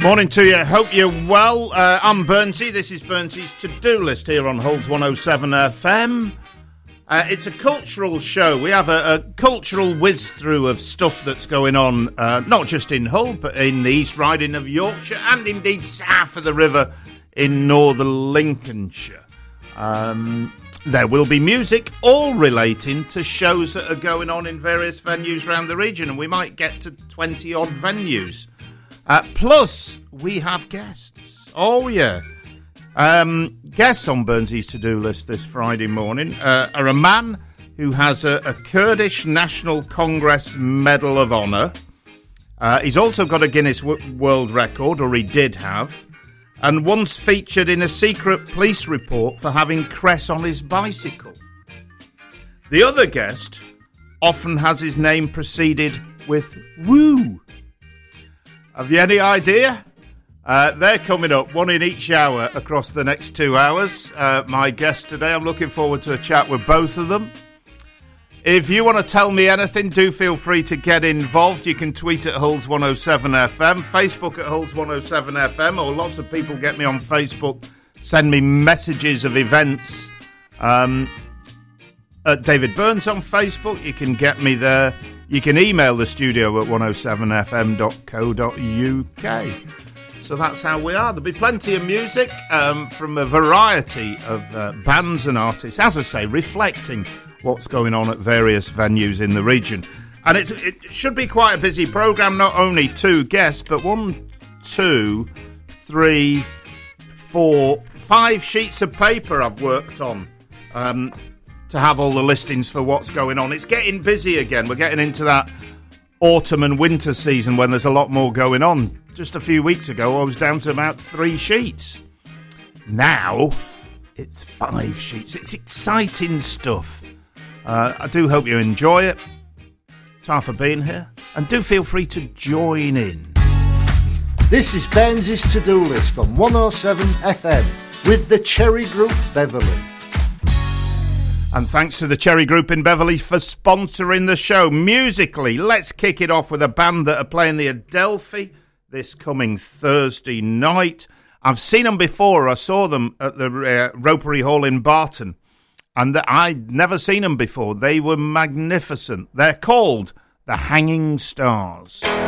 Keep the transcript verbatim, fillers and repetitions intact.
Morning to you. Hope you're well. Uh, I'm Burnsy. This is Burnsy's To-Do List here on Holds one oh seven F M. Uh, it's a cultural show. We have a, a cultural whiz-through of stuff that's going on, uh, not just in Hull, but in the East Riding of Yorkshire and indeed south of the river in northern Lincolnshire. Um, there will be music, all relating to shows that are going on in various venues around the region, and we might get to twenty-odd venues. Uh, plus, we have guests. Oh, yeah. Um, guests on Burnsy's To-Do List this Friday morning uh, are a man who has a, a Kurdish National Congress Medal of Honour. Uh, he's also got a Guinness w- World Record, or he did have, and once featured in a secret police report for having cress on his bicycle. The other guest often has his name preceded with woo. Have you any idea? Uh, they're coming up, one in each hour across the next two hours. Uh, my guest today, I'm looking forward to a chat with both of them. If you want to tell me anything, do feel free to get involved. You can tweet at Holds one oh seven F M, Facebook at Holds one oh seven F M, or lots of people get me on Facebook, send me messages of events. Um, at David Burns on Facebook, you can get me there. You can email the studio at one oh seven f m dot co dot u k. So that's how we are. There'll be plenty of music um, from a variety of uh, bands and artists, as I say, reflecting what's going on at various venues in the region. And it's, it should be quite a busy programme, not only two guests, but one, two, three, four, five sheets of paper I've worked on um, to have all the listings for what's going on. It's getting busy again. We're getting into that autumn and winter season when there's a lot more going on. Just a few weeks ago, I was down to about three sheets. Now, it's five sheets. It's exciting stuff. Uh, I do hope you enjoy it. Time for being here. And do feel free to join in. This is Ben's To-Do List on one oh seven F M with the Cherry Group Beverley. And thanks to the Cherry Group in Beverley for sponsoring the show. Musically, let's kick it off with a band that are playing the Adelphi this coming Thursday night. I've seen them before. I saw them at the uh, Ropery Hall in Barton. And the, I'd never seen them before. They were magnificent. They're called the Hanging Stars.